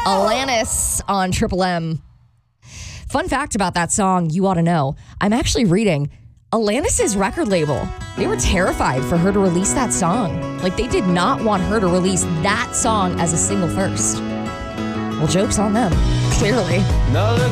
Alanis on Triple M. Fun fact about that song, you ought to know. I'm actually reading Alanis' record label. They were terrified for her to release that song. Like, they did not want her to release that song as a single first. Well, joke's on them, clearly.